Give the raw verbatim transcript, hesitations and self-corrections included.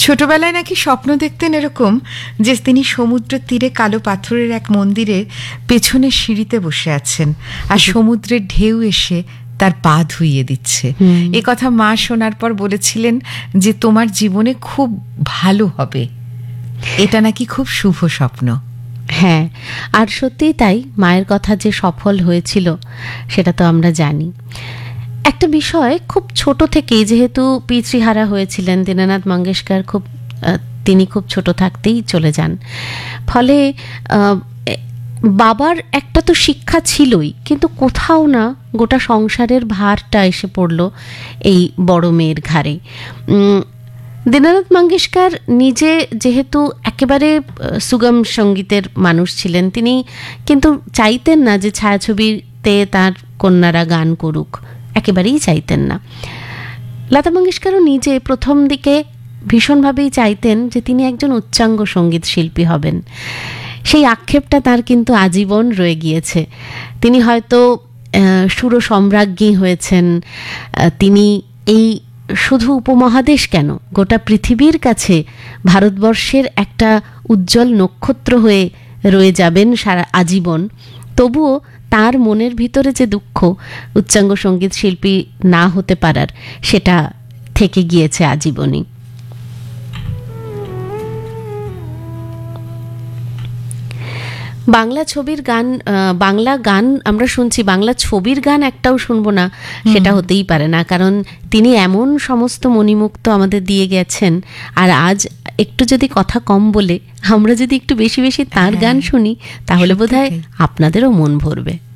ছোটবেলায় নাকি স্বপ্ন দেখতেন এরকম যে তিনি সমুদ্র তীরে কালো পাথরের এক মন্দিরের পেছনে সিঁড়িতে বসে আছেন আর সমুদ্রের ঢেউ এসে তার পা ধুইয়ে দিচ্ছে। এ কথা মা শোনার পর বলেছিলেন যে তোমার জীবনে খুব ভালো হবে, এটা নাকি খুব শুভ স্বপ্ন। হ্যাঁ, আর সত্যিই তাই, মায়ের কথা যে সফল হয়েছিল সেটা তো আমরা জানি। একটা বিষয়, খুব ছোট থেকেই যেহেতু পিতৃহারা হয়েছিলেন দীননাথ মঙ্গেশকর, খুব তিনি খুব ছোট থাকতেই চলে যান, ফলে বাবার একটা তো শিক্ষা ছিলই, কিন্তু কোথাও না গোটা সংসারের ভারটা এসে পড়ল এই বড় মেয়ের ঘাড়ে। দীননাথ মঙ্গেশকর নিজে যেহেতু একেবারে সুগম সঙ্গীতের মানুষ ছিলেন, তিনি কিন্তু চাইতেন না যে ছায়াছবিতে তার কন্যারা গান করুক, একেবারেই চাইতেন না। লতা মঙ্গেশকরও নিজে প্রথম দিকে ভীষণভাবেই চাইতেন যে তিনি একজন উচ্চাঙ্গ সঙ্গীত শিল্পী হবেন। সেই আক্ষেপটা তার কিন্তু আজীবন রয়ে গিয়েছে। তিনি হয়তো সুর সম্রাজ্ঞী হয়েছেন, তিনি এই শুধু উপমহাদেশ কেন, গোটা পৃথিবীর কাছে ভারতবর্ষের একটা উজ্জ্বল নক্ষত্র হয়ে রয়ে যাবেন সারা আজীবন। তবুও তার মনের ভিতরে যে দুঃখ উচ্চাঙ্গ সঙ্গীত শিল্পী না হতে পারার, সেটা থেকে গিয়েছে আজীবনই। বাংলা ছবির গান, বাংলা গান আমরা শুনছি, বাংলা ছবির গান একটাও শুনবো না, সেটা হতেই পারে না, কারণ তিনি এমন সমস্ত মণিমুক্ত আমাদের দিয়ে গেছেন। আর আজ একটু যদি কথা কম বলে আমরা যদি একটু বেশি বেশি তার গান শুনি, তাহলে বোধহয় আপনাদেরও মন ভরবে।